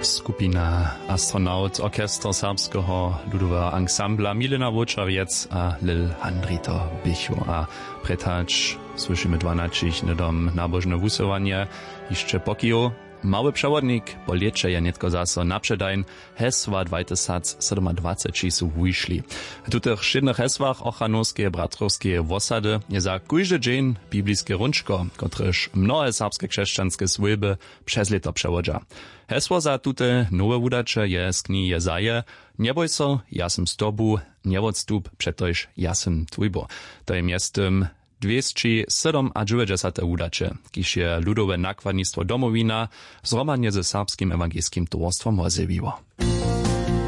Skupina Astronaut Orchester Serbskiego Ludowego Ensembla Milena Wojczawiec a Lil Handrito Bichu. A pretacz słyszymy 12 nedom nabożne wusowanie jeszcze pokio. Mały przewodnik, bo liecze je nietko zaso naprzedajn, hesła 2027 su wyszli. W tych szydnych hesłach ochanowskie, bratrowskie wosady je za kujże dzień biblijskie rączko, kotryż mnohe serbskie chrześcijanskie słyby przez lito przewodza. Hesło za tute nowe udacze je z kni Jezaje, nie boj so, ja sam z tobu, nie odstup, przetoż ja sam twójbo. To jest miastem 297 udacze, kiż je ludowe nakładnictwo domowina zromadnie ze serbskim ewangeliskim towarstwom ozewiło.